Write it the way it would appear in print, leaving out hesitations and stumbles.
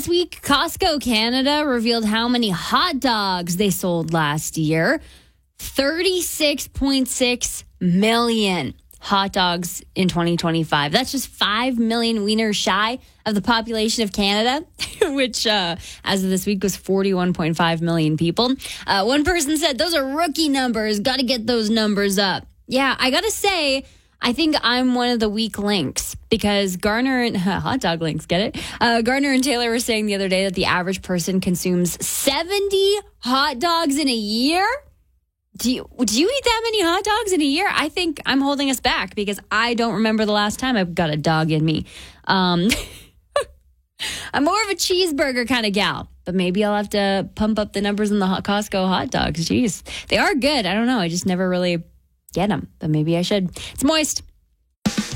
this week, Costco Canada revealed how many hot dogs they sold last year. 36.6 million hot dogs in 2025. That's just 5 million wieners shy of the population of Canada, which as of this week was 41.5 million people. One person said, those are rookie numbers. Got to get those numbers up. Yeah, I got to say, I think I'm one of the weak links because Garner and hot dog links, get it? Garner and Taylor were saying the other day that the average person consumes 70 hot dogs in a year. Do you eat that many hot dogs in a year? I think I'm holding us back because I don't remember the last time I've got a dog in me. I'm more of a cheeseburger kind of gal, but maybe I'll have to pump up the numbers in the Costco hot dogs. Jeez, they are good. I don't know. I just never really get them, but maybe I should. It's Moist.